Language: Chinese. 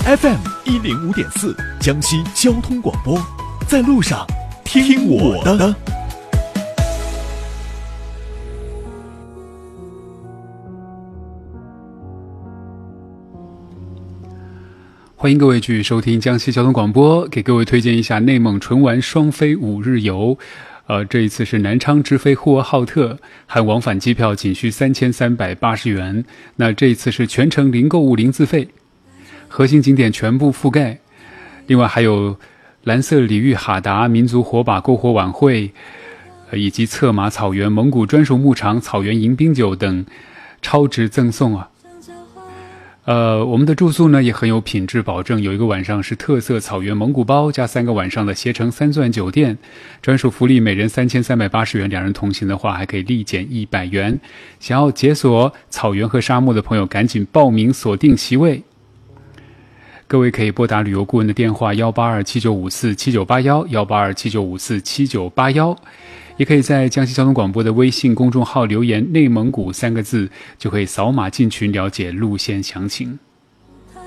FM105.4江西交通广播，在路上听我的。 欢迎各位继续收听江西交通广播，给各位推荐一下内蒙纯玩双飞5日游。这一次是南昌直飞呼和浩特，含往返机票仅需3380元。那这一次是全程零购物零自费，核心景点全部覆盖。另外还有蓝色里玉哈达民族火把篝火晚会，以及策马草原蒙古专属牧场草原迎宾酒等超值赠送啊。我们的住宿呢也很有品质保证，有一个晚上是特色草原蒙古包加3个晚上的携程3钻酒店，专属福利每人3380元，2人同行的话还可以立减100元。想要解锁草原和沙漠的朋友赶紧报名锁定席位。各位可以拨打旅游顾问的电话18279547981 18279547981，也可以在江西交通广播的微信公众号留言内蒙古3个字，就可以扫码进群了解路线详情。